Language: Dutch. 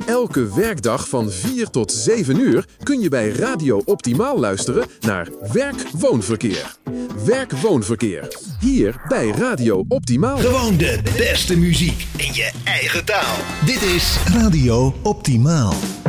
Elke werkdag van 4 tot 7 uur kun je bij Radio Optimaal luisteren naar Werk-Woonverkeer. Werk-Woonverkeer. Hier bij Radio Optimaal. Gewoon de beste muziek in je eigen taal. Dit is Radio Optimaal.